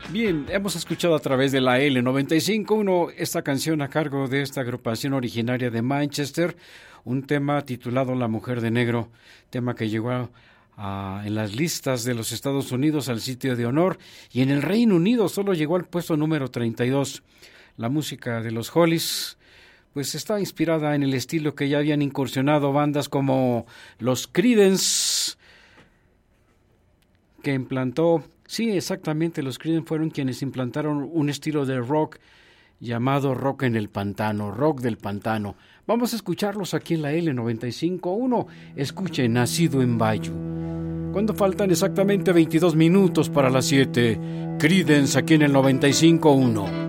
Bien, hemos escuchado a través de la L95.1 esta canción a cargo de esta agrupación originaria de Manchester, un tema titulado La Mujer de Negro, tema que llegó en las listas de los Estados Unidos al sitio de honor y en el Reino Unido solo llegó al puesto número 32. La música de los Hollies pues está inspirada en el estilo que ya habían incursionado bandas como los Creedence, que implantó, sí, exactamente, los Creedence fueron quienes implantaron un estilo de rock llamado rock en el pantano, rock del pantano. Vamos a escucharlos aquí en la L95.1. Escuchen Nacido en Bayou. Cuando faltan exactamente 22 minutos para las 7, Creedence aquí en el 95.1.